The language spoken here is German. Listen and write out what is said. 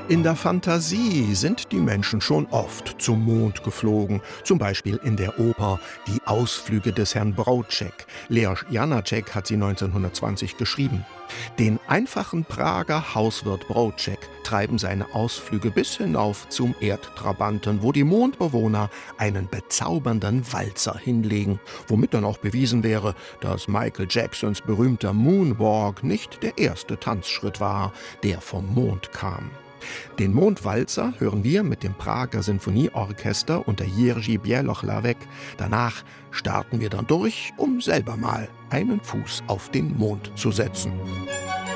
In der Fantasie sind die Menschen schon oft zum Mond geflogen, zum Beispiel in der Oper Die Ausflüge des Herrn Broadcheck. Leoš Janáček hat sie 1920 geschrieben. Den einfachen Prager Hauswirt Broadcheck treiben seine Ausflüge bis hinauf zum Erdtrabanten, wo die Mondbewohner einen bezaubernden Walzer hinlegen, womit dann auch bewiesen wäre, dass Michael Jacksons berühmter Moonwalk nicht der erste Tanzschritt war, der vom Mond kam. Den Mondwalzer hören wir mit dem Prager Sinfonieorchester unter Jiří Bělohlávek. Danach starten wir dann durch, um selber mal einen Fuß auf den Mond zu setzen.